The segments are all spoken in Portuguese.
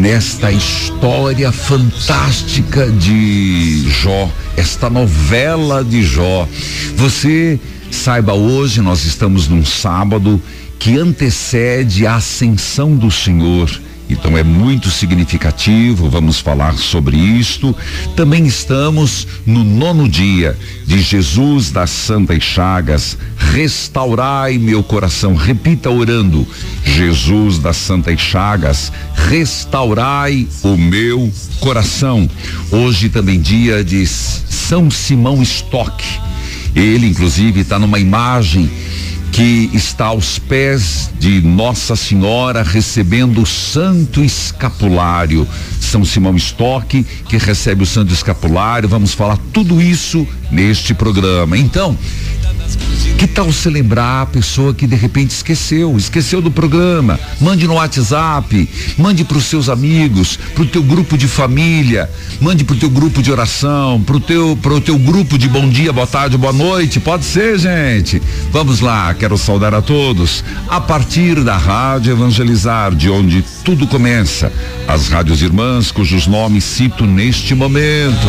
nesta história fantástica de Jó, esta novela de Jó. Você saiba, hoje nós estamos num sábado que antecede a ascensão do Senhor. Então é muito significativo, vamos falar sobre isto. Também estamos no 9º dia de Jesus das Santas Chagas. Restaurai meu coração. Repita orando: Jesus das Santas Chagas, restaurai o meu coração. Hoje também dia de São Simão Stock. Ele inclusive está numa imagem que está aos pés de Nossa Senhora recebendo o Santo Escapulário. São Simão Stock, que recebe o Santo Escapulário. Vamos falar tudo isso neste programa. Então, que tal você lembrar a pessoa que de repente esqueceu do programa? Mande no WhatsApp, mande para os seus amigos, para o teu grupo de família, mande para o teu grupo de oração, para o teu grupo de bom dia, boa tarde, boa noite. Pode ser, gente. Vamos lá, quero saudar a todos a partir da Rádio Evangelizar, de onde tudo começa. As rádios irmãs cujos nomes cito neste momento.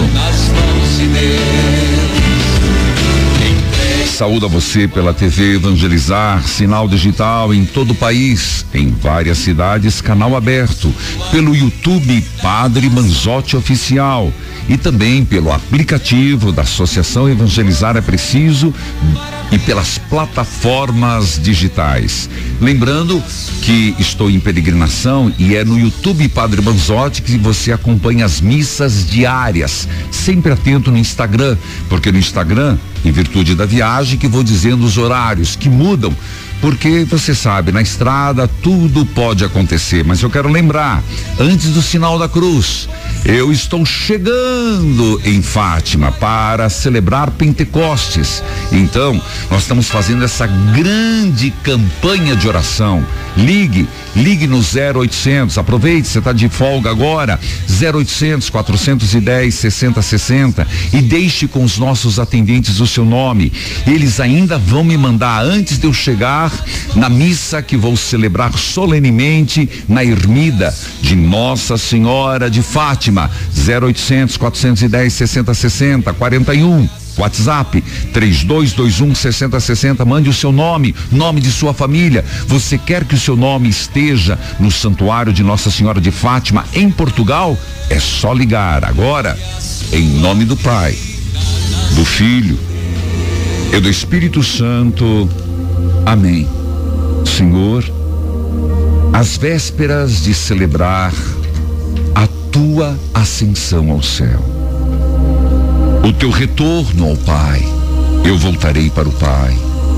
Saúdo a você pela TV Evangelizar, sinal digital em todo o país, em várias cidades, canal aberto, pelo YouTube Padre Manzotti Oficial e também pelo aplicativo da Associação Evangelizar é Preciso e pelas plataformas digitais. Lembrando que estou em peregrinação e é no YouTube Padre Manzotti que você acompanha as missas diárias, sempre atento no Instagram, porque no Instagram, em virtude da viagem, que vou dizendo os horários que mudam, porque você sabe, na estrada tudo pode acontecer, mas eu quero lembrar, antes do sinal da cruz, eu estou chegando em Fátima para celebrar Pentecostes. Então, nós estamos fazendo essa grande campanha de oração. Ligue no 0800, aproveite, você está de folga agora, 0800 410 6060 e deixe com os nossos atendentes o seu nome. Eles ainda vão me mandar antes de eu chegar na missa que vou celebrar solenemente na ermida de Nossa Senhora de Fátima. 0800 410 6060 41. WhatsApp 3221 6060. Mande o seu nome de sua família. Você quer que o seu nome esteja no Santuário de Nossa Senhora de Fátima em Portugal? É só ligar agora, em nome do Pai, do Filho e do Espírito Santo. Amém. Senhor, às vésperas de celebrar a tua ascensão ao céu, o teu retorno ao Pai, eu voltarei para o Pai.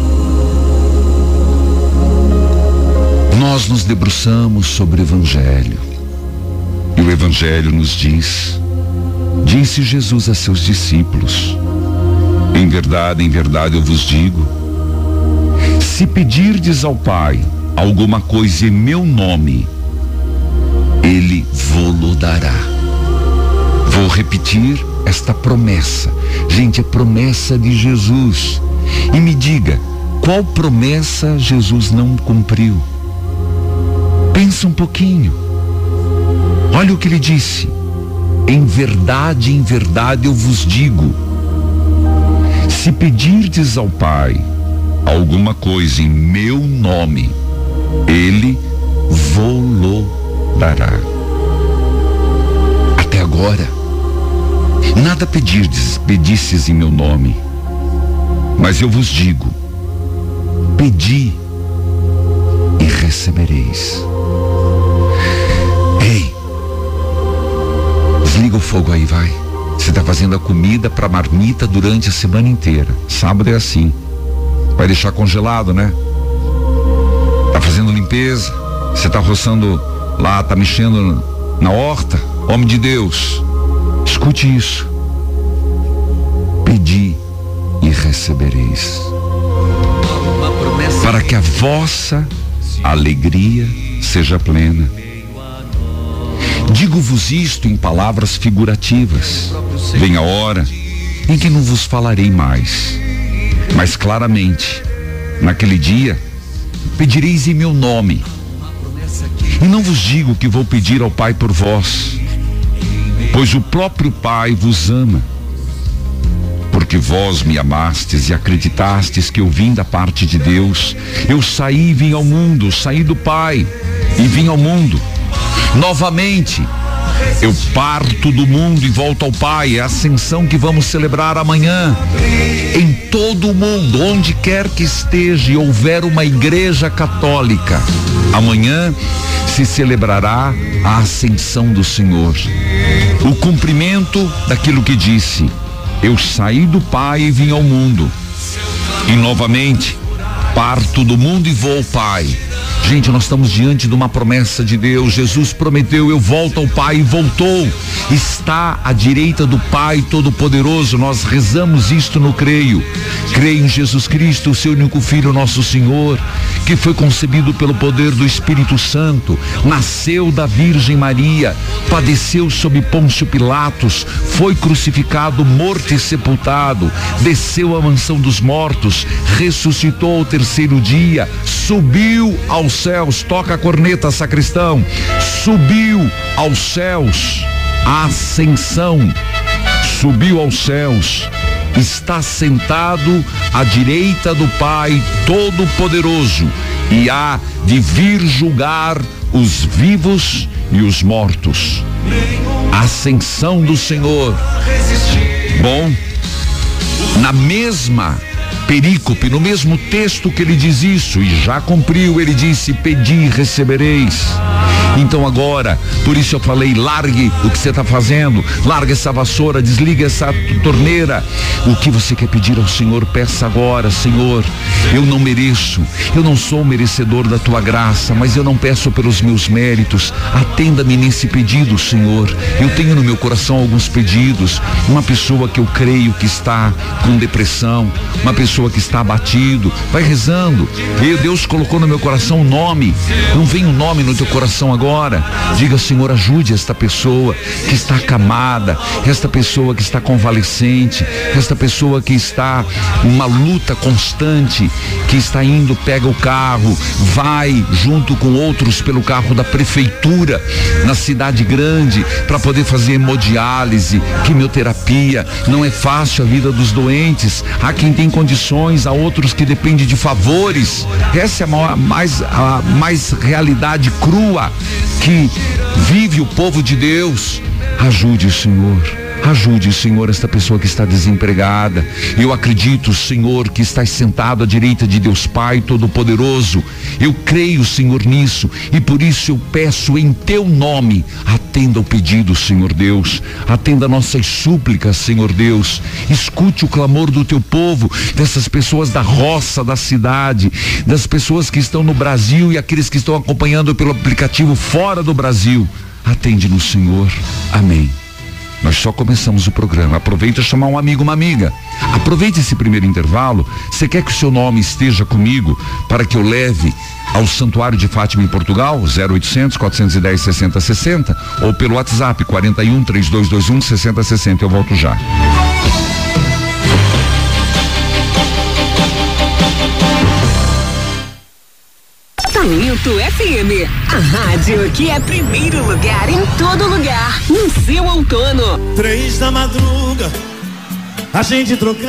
Nós nos debruçamos sobre o Evangelho, e o Evangelho nos disse Jesus a seus discípulos: em verdade eu vos digo, se pedirdes ao Pai alguma coisa em meu nome, Ele vô-lo dará. Vou repetir esta promessa. Gente, é promessa de Jesus. E me diga, qual promessa Jesus não cumpriu? Pensa um pouquinho. Olha o que ele disse: em verdade eu vos digo, se pedirdes ao Pai alguma coisa em meu nome, Ele vô-lo dará. Até agora, nada pedistes em meu nome, mas eu vos digo, pedi e recebereis. Ei, desliga o fogo aí, vai. Você está fazendo a comida para marmita durante a semana inteira. Sábado é assim, vai deixar congelado, né? Tá fazendo limpeza, você tá roçando lá, tá mexendo na horta. Homem de Deus, escute isso: pedi e recebereis, para que a vossa alegria seja plena. Digo-vos isto em palavras figurativas. Vem a hora em que não vos falarei mais, mas claramente, naquele dia, pedireis em meu nome, E não vos digo que vou pedir ao Pai por vós, pois o próprio Pai vos ama, porque vós me amastes e acreditastes que eu vim da parte de Deus. Eu saí e vim ao mundo, saí do Pai e vim ao mundo. Novamente, eu parto do mundo e volto ao Pai. É a ascensão que vamos celebrar amanhã. Em todo o mundo, onde quer que esteja e houver uma igreja católica, amanhã se celebrará a ascensão do Senhor. O cumprimento daquilo que disse: eu saí do Pai e vim ao mundo. E novamente, parto do mundo e vou ao Pai. Gente, nós estamos diante de uma promessa de Deus. Jesus prometeu: eu volto ao Pai, e voltou. Está à direita do Pai Todo-Poderoso. Nós rezamos isto no Creio. Creio em Jesus Cristo, o seu único Filho, nosso Senhor, que foi concebido pelo poder do Espírito Santo, nasceu da Virgem Maria, padeceu sob Pôncio Pilatos, foi crucificado, morto e sepultado, desceu à mansão dos mortos, ressuscitou ao terceiro dia, subiu aos céus. Toca a corneta, sacristão. Subiu aos céus, a ascensão, subiu aos céus, está sentado à direita do Pai Todo-Poderoso e há de vir julgar os vivos e os mortos. A ascensão do Senhor. Bom, na mesma perícope, no mesmo texto que ele diz isso, e já cumpriu, ele disse: pedi e recebereis. Então agora, por isso eu falei, largue o que você está fazendo, larga essa vassoura, desliga essa torneira. O que você quer pedir ao Senhor, peça agora. Senhor, eu não mereço, eu não sou merecedor da tua graça, mas eu não peço pelos meus méritos. Atenda-me nesse pedido, Senhor. Eu tenho no meu coração alguns pedidos. Uma pessoa que eu creio que está com depressão, uma pessoa que está abatido, vai rezando. Deus colocou no meu coração um nome. Não vem um nome no teu coração agora? Diga: Senhor, ajude esta pessoa que está acamada, esta pessoa que está convalescente, esta pessoa que está em uma luta constante, que está indo, pega o carro, vai junto com outros pelo carro da prefeitura na cidade grande para poder fazer hemodiálise, quimioterapia. Não é fácil a vida dos doentes. Há quem tem condições, há outros que dependem de favores. Essa é a mais realidade crua que vive o povo de Deus. Ajude, Senhor. Ajude, Senhor, esta pessoa que está desempregada. Eu acredito, Senhor, que estás sentado à direita de Deus Pai Todo-Poderoso. Eu creio, Senhor, nisso, e por isso eu peço em teu nome, atenda o pedido, Senhor Deus. Atenda nossas súplicas, Senhor Deus. Escute o clamor do teu povo, dessas pessoas da roça, da cidade, das pessoas que estão no Brasil e aqueles que estão acompanhando pelo aplicativo fora do Brasil. Atende-nos, Senhor. Amém. Nós só começamos o programa. Aproveita chamar um amigo, uma amiga. Aproveite esse primeiro intervalo. Você quer que o seu nome esteja comigo para que eu leve ao Santuário de Fátima em Portugal? 0800 410 6060 ou pelo WhatsApp 41 3221 6060. Eu volto já. Talento FM, a rádio que é primeiro lugar em todo lugar, no seu outono. 3 da madruga, a gente trocando.